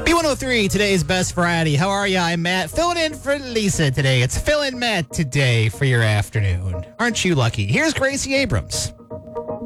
B103, today's best variety. How are ya? I'm Matt, filling in for Lisa today. It's Phil and Matt today for your afternoon. Aren't you lucky? Here's Gracie Abrams.